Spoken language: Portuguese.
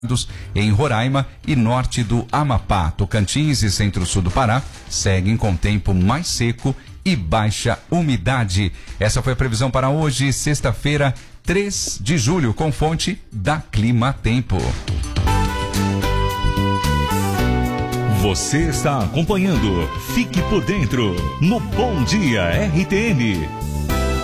em Roraima e norte do Amapá. Tocantins e centro-sul do Pará seguem com tempo mais seco e baixa umidade. Essa foi a previsão para hoje, sexta-feira, 3 de julho, com fonte da Clima Tempo. Você está acompanhando Fique por Dentro no Bom Dia RTM.